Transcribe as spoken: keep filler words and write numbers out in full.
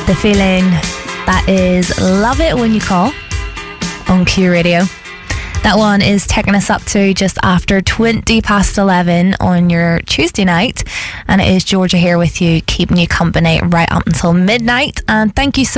The Feeling. That is Love It When You Call on Q Radio. That one is taking us up to just after twenty past eleven on your Tuesday night. And it is Georgia here with you, keeping you company right up until midnight. And thank you so